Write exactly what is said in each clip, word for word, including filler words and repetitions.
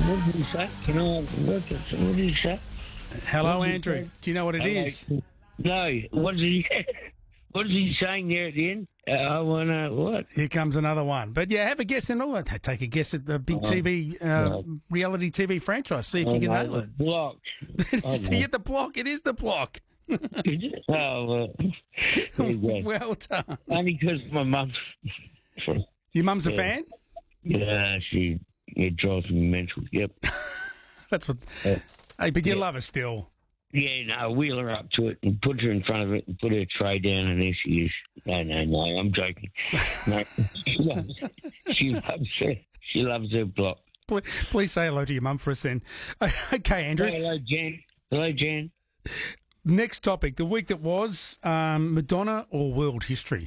What did he say? Can I what did, what did he say? Hello, What did he Andrew. say? Do you know what it Hello. is? No. What is he? What is he saying there at the end? Uh, I want to what? Here comes another one. But yeah, have a guess and all. Take a guess at the big Oh, T V, uh, no. reality T V franchise. See if Oh, you can no, nail the it. block. See at the block. It is the block. Oh, well, there you go. Well done. Only because my mum. Your mum's a Yeah. fan? Yeah, she it drives me mental. Yep. That's what. Yeah. Hey, but you Yeah. love her still. Yeah, no, wheel her up to it and put her in front of it and put her tray down, and there she is. No, no, no, I'm joking. No, she loves, she loves her. She loves her block. Please, please say hello to your mum for us then. Okay, Andrew. Hello, Jan. Hello, Jan. Next topic. The week that was um, Madonna or world history?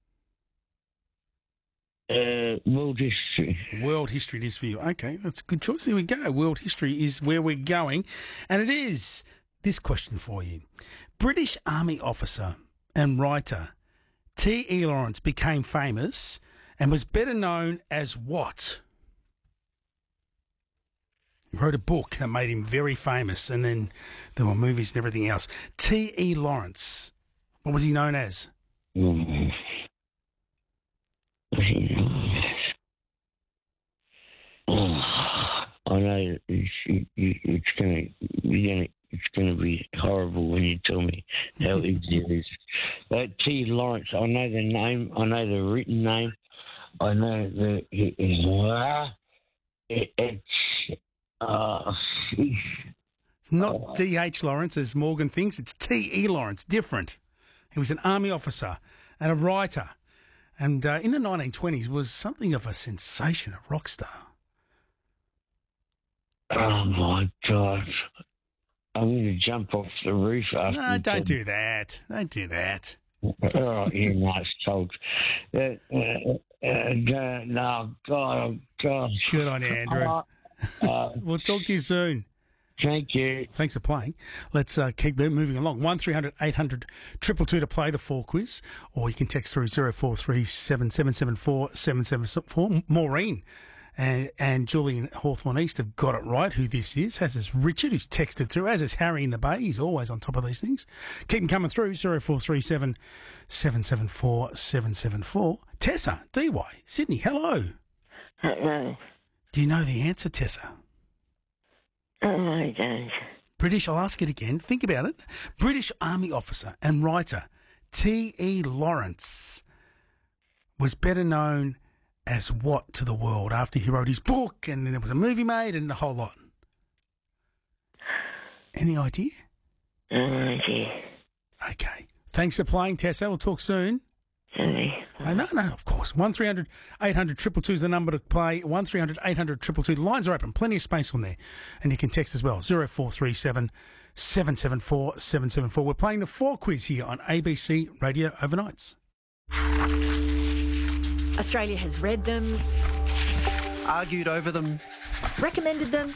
Uh, world history. World history it is for you. Okay, that's a good choice. Here we go. World history is where we're going. And it is this question for you. British Army officer and writer T E Lawrence became famous and was better known as what? He wrote a book that made him very famous, and then there were movies and everything else. T E Lawrence. What was he known as? Mm. I know it's, it's gonna, you're gonna, it's gonna be horrible when you tell me how easy it is. But T. Lawrence, I know the name, I know the written name, I know the it, it, it, it's uh, It's not D H Lawrence as Morgan thinks. It's T E Lawrence. Different. He was an army officer and a writer, and uh, in the nineteen twenties was something of a sensation, a rock star. oh my God. I'm going to jump off the roof after No, you don't said- do that. Don't do that. Oh, yeah, nice told. Uh, uh, uh, no, God, oh, God. Good on you, Andrew. Uh, uh, We'll talk to you soon. thank you. Thanks for playing. Let's uh, keep moving along. one three hundred eight hundred two two two to play the four quiz, or you can text through zero four three seven seven seven four seven seven four. Maureen and, and Julian Hawthorne East have got it right who this is, as is Richard, who's texted through, as is Harry in the Bay. He's always on top of these things. Keep them coming through, zero four three seven seven seven four seven seven four. Tessa, D Y, Sydney, hello. Hello. Do you know the answer, Tessa? Oh, I don't. British, I'll ask it again. Think about it. British Army officer and writer T E Lawrence was better known as what to the world after he wrote his book, and then there was a movie made and the whole lot? Any idea? No idea. Okay. Thanks for playing, Tessa. We'll talk soon. Sorry. Oh, no, no, of course. one three hundred eight hundred two two two is the number to play. one three hundred eight hundred two two two. The lines are open. Plenty of space on there. And you can text as well. zero four three seven seven seven four seven seven four. We're playing the four quiz here on A B C Radio Overnights. Australia has read them, Argued over them. recommended them,